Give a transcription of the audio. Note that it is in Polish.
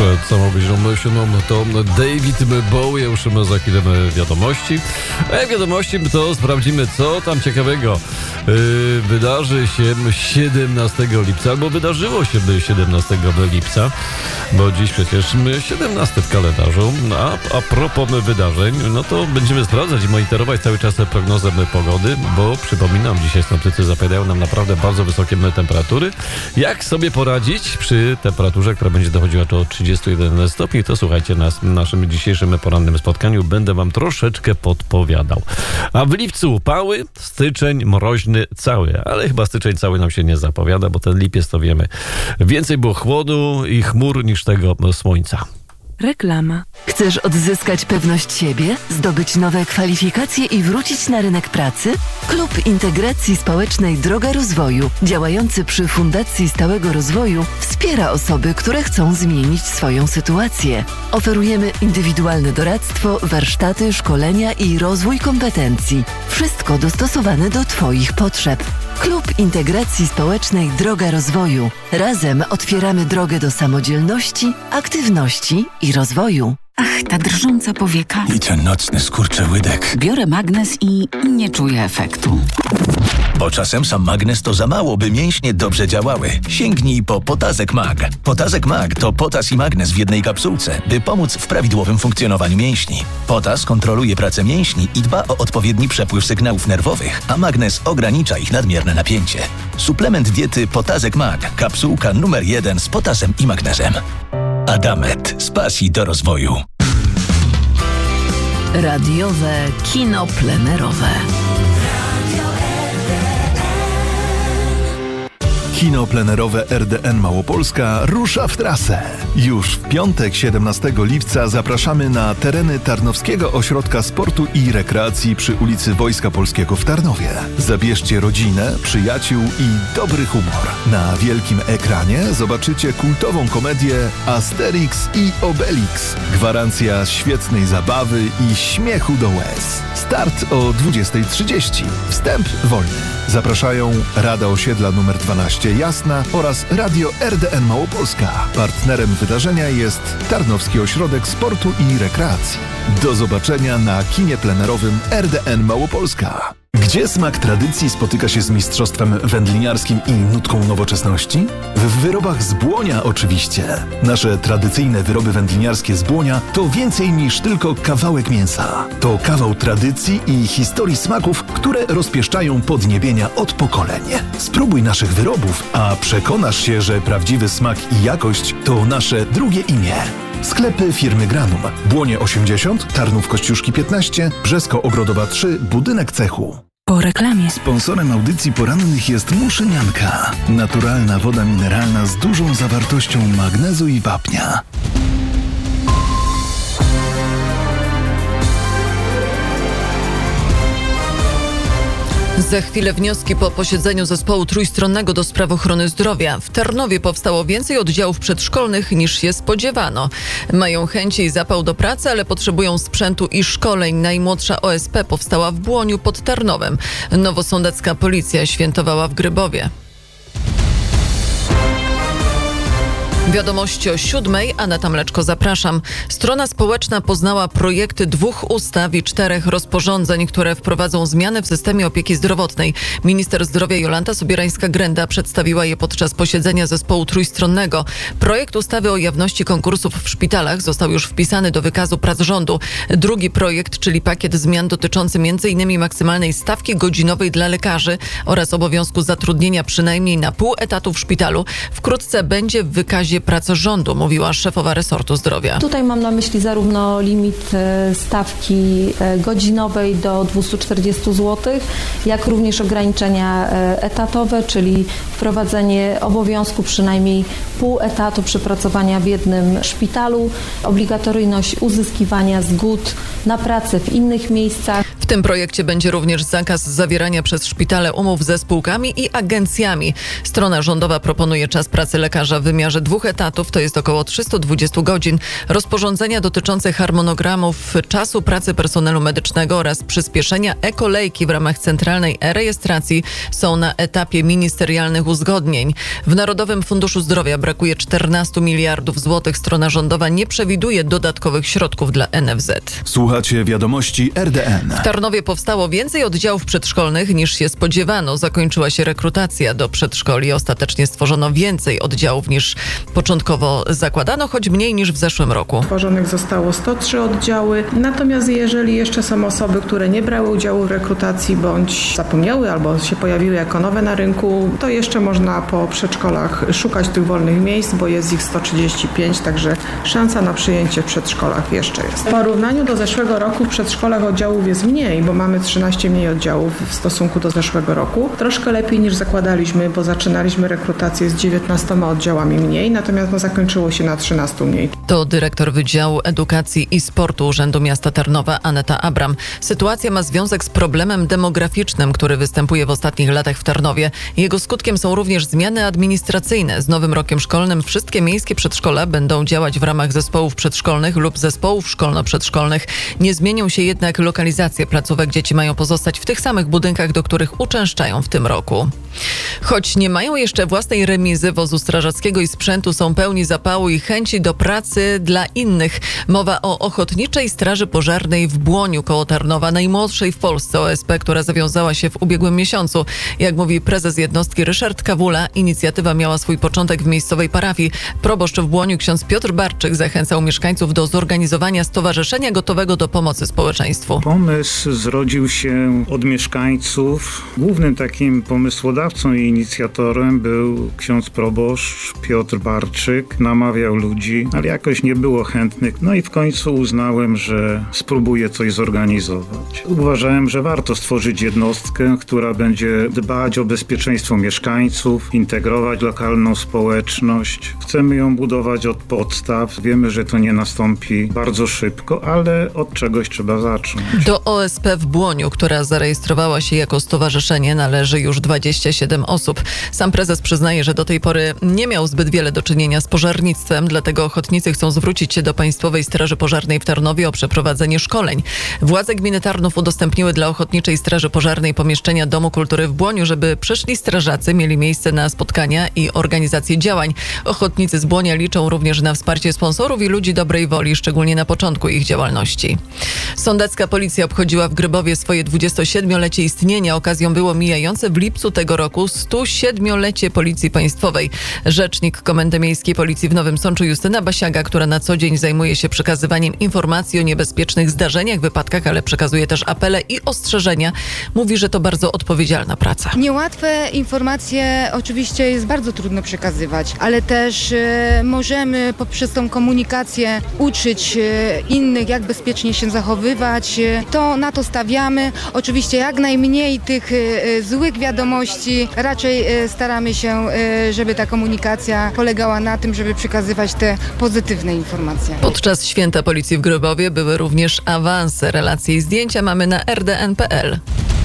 przed samą godziną 7 to David Bowie. Ruszymy za chwilę wiadomości. A wiadomości to sprawdzimy, co tam ciekawego wydarzy się 17 lipca, albo wydarzyło się 17 lipca, bo dziś przecież 17 w kalendarzu. A propos wydarzeń, no to będziemy sprawdzać i monitorować cały czas prognozę pogody, bo przypominam, dzisiaj synoptycy zapowiadają nam naprawdę bardzo wysokie temperatury. Jak sobie poradzić przy temperaturze, która będzie dochodziła do 31 stopni, to słuchajcie nas w naszym dzisiejszym porannym spotkaniu. Będę wam troszeczkę podpowiadał. A w lipcu upały, styczeń mroźny cały, ale chyba styczeń cały nam się nie zapowiada, bo ten lipiec to wiemy. Więcej było chłodu i chmur niż tego słońca. Reklama. Chcesz odzyskać pewność siebie, zdobyć nowe kwalifikacje i wrócić na rynek pracy? Klub Integracji Społecznej Droga Rozwoju, działający przy Fundacji Stałego Rozwoju, wspiera osoby, które chcą zmienić swoją sytuację. Oferujemy indywidualne doradztwo, warsztaty, szkolenia i rozwój kompetencji. Wszystko dostosowane do Twoich potrzeb. Klub Integracji Społecznej Droga Rozwoju. Razem otwieramy drogę do samodzielności, aktywności i rozwoju. Ach, ta drżąca powieka. I ten nocny skurczyłydek. Biorę magnes i nie czuję efektu. Bo czasem sam magnes to za mało, by mięśnie dobrze działały. Sięgnij po Potazek Mag. Potazek Mag to potas i magnes w jednej kapsułce, by pomóc w prawidłowym funkcjonowaniu mięśni. Potas kontroluje pracę mięśni i dba o odpowiedni przepływ sygnałów nerwowych, a magnes ogranicza ich nadmierne napięcie. Suplement diety Potazek Mag. Kapsułka numer 1 z potasem i magnezem. Adamet. Z pasji do rozwoju. Radiowe kino plenerowe. Kino plenerowe RDN Małopolska rusza w trasę. Już w piątek 17 lipca zapraszamy na tereny Tarnowskiego Ośrodka Sportu i Rekreacji przy ulicy Wojska Polskiego w Tarnowie. Zabierzcie rodzinę, przyjaciół i dobry humor. Na wielkim ekranie zobaczycie kultową komedię Asterix i Obelix. Gwarancja świetnej zabawy i śmiechu do łez. Start o 20:30. Wstęp wolny. Zapraszają Rada Osiedla nr 12 Jasna oraz Radio RDN Małopolska. Partnerem wydarzenia jest Tarnowski Ośrodek Sportu i Rekreacji. Do zobaczenia na kinie plenerowym RDN Małopolska. Gdzie smak tradycji spotyka się z mistrzostwem wędliniarskim i nutką nowoczesności? W wyrobach z Błonia oczywiście. Nasze tradycyjne wyroby wędliniarskie z Błonia to więcej niż tylko kawałek mięsa. To kawał tradycji i historii smaków, które rozpieszczają podniebienia od pokoleń. Spróbuj naszych wyrobów, a przekonasz się, że prawdziwy smak i jakość to nasze drugie imię. Sklepy firmy Granum. Błonie 80, Tarnów Kościuszki 15, Brzesko-Ogrodowa 3, budynek cechu. Po reklamie. Sponsorem audycji porannych jest Muszynianka. Naturalna woda mineralna z dużą zawartością magnezu i wapnia. Za chwilę wnioski po posiedzeniu zespołu trójstronnego do spraw ochrony zdrowia. W Tarnowie powstało więcej oddziałów przedszkolnych niż się spodziewano. Mają chęci i zapał do pracy, ale potrzebują sprzętu i szkoleń. Najmłodsza OSP powstała w Błoniu pod Tarnowem. Nowosądecka policja świętowała w Grybowie. Wiadomości o 7:00, Aneta Mleczko, zapraszam. Strona społeczna poznała projekty 2 ustaw i 4 rozporządzeń, które wprowadzą zmiany w systemie opieki zdrowotnej. Minister zdrowia Jolanta Sobierańska-Grenda przedstawiła je podczas posiedzenia zespołu trójstronnego. Projekt ustawy o jawności konkursów w szpitalach został już wpisany do wykazu prac rządu. Drugi projekt, czyli pakiet zmian dotyczący m.in. maksymalnej stawki godzinowej dla lekarzy oraz obowiązku zatrudnienia przynajmniej na pół etatu w szpitalu, wkrótce będzie w wykazie prac rządu, mówiła szefowa resortu zdrowia. Tutaj mam na myśli zarówno limit stawki godzinowej do 240 zł, jak również ograniczenia etatowe, czyli wprowadzenie obowiązku przynajmniej pół etatu przepracowania w jednym szpitalu, obligatoryjność uzyskiwania zgód na pracę w innych miejscach. W tym projekcie będzie również zakaz zawierania przez szpitale umów ze spółkami i agencjami. Strona rządowa proponuje czas pracy lekarza w wymiarze 2 etatów, to jest około 320 godzin. Rozporządzenia dotyczące harmonogramów czasu pracy personelu medycznego oraz przyspieszenia e-kolejki w ramach centralnej e-rejestracji są na etapie ministerialnych uzgodnień. W Narodowym Funduszu Zdrowia brakuje 14 miliardów złotych. Strona rządowa nie przewiduje dodatkowych środków dla NFZ. Słuchacie wiadomości RDN. W Tarnowie powstało więcej oddziałów przedszkolnych niż się spodziewano. Zakończyła się rekrutacja do przedszkoli. Ostatecznie stworzono więcej oddziałów niż początkowo zakładano, choć mniej niż w zeszłym roku. Tworzonych zostało 103 oddziały. Natomiast jeżeli jeszcze są osoby, które nie brały udziału w rekrutacji bądź zapomniały albo się pojawiły jako nowe na rynku, to jeszcze można po przedszkolach szukać tych wolnych miejsc, bo jest ich 135, także szansa na przyjęcie w przedszkolach jeszcze jest. W porównaniu do zeszłego roku w przedszkolach oddziałów jest mniej, bo mamy 13 mniej oddziałów w stosunku do zeszłego roku. Troszkę lepiej niż zakładaliśmy, bo zaczynaliśmy rekrutację z 19 oddziałami mniej, natomiast zakończyło się na 13 mniej. To dyrektor Wydziału Edukacji i Sportu Urzędu Miasta Tarnowa Aneta Abram. Sytuacja ma związek z problemem demograficznym, który występuje w ostatnich latach w Tarnowie. Jego skutkiem są również zmiany administracyjne. Z nowym rokiem szkolnym wszystkie miejskie przedszkola będą działać w ramach zespołów przedszkolnych lub zespołów szkolno-przedszkolnych. Nie zmienią się jednak lokalizacje placówek. Dzieci mają pozostać w tych samych budynkach, do których uczęszczają w tym roku. Choć nie mają jeszcze własnej remizy, wozu strażackiego i sprzętu, są pełni zapału i chęci do pracy dla innych. Mowa o Ochotniczej Straży Pożarnej w Błoniu koło Tarnowa, najmłodszej w Polsce OSP, która zawiązała się w ubiegłym miesiącu. Jak mówi prezes jednostki Ryszard Kawula, inicjatywa miała swój początek w miejscowej parafii. Proboszcz w Błoniu ksiądz Piotr Barczyk zachęcał mieszkańców do zorganizowania stowarzyszenia gotowego do pomocy społeczeństwu. Pomysł zrodził się od mieszkańców. Głównym takim pomysłodawcą i inicjatorem był ksiądz proboszcz Piotr Barczyk. Namawiał ludzi, ale jakoś nie było chętnych. No i w końcu uznałem, że spróbuję coś zorganizować. Uważałem, że warto stworzyć jednostkę, która będzie dbać o bezpieczeństwo mieszkańców, integrować lokalną społeczność. Chcemy ją budować od podstaw. Wiemy, że to nie nastąpi bardzo szybko, ale od czegoś trzeba zacząć. Do OSP w Błoniu, która zarejestrowała się jako stowarzyszenie, należy już 27 osób. Sam prezes przyznaje, że do tej pory nie miał zbyt wiele do czynienia z pożarnictwem, dlatego ochotnicy chcą zwrócić się do Państwowej Straży Pożarnej w Tarnowie o przeprowadzenie szkoleń. Władze gminy Tarnów udostępniły dla Ochotniczej Straży Pożarnej pomieszczenia Domu Kultury w Błoniu, żeby przyszli strażacy mieli miejsce na spotkania i organizację działań. Ochotnicy z Błonia liczą również na wsparcie sponsorów i ludzi dobrej woli, szczególnie na początku ich działalności. Sądecka policja obchodziła w Grybowie swoje 27-lecie istnienia. Okazją było mijające w lipcu tego roku 107-lecie Policji Państwowej. Rzecznik Komendy Miejskiej Policji w Nowym Sączu Justyna Basiaga, która na co dzień zajmuje się przekazywaniem informacji o niebezpiecznych zdarzeniach, wypadkach, ale przekazuje też apele i ostrzeżenia, mówi, że to bardzo odpowiedzialna praca. Niełatwe informacje oczywiście jest bardzo trudno przekazywać, ale też możemy poprzez tą komunikację uczyć innych, jak bezpiecznie się zachowywać. To na to stawiamy. Oczywiście jak najmniej tych złych wiadomości. Raczej staramy się, żeby ta komunikacja polegała na tym, żeby przekazywać te pozytywne informacje. Podczas Święta Policji w Grybowie były również awanse. Relacje i zdjęcia mamy na rdn.pl.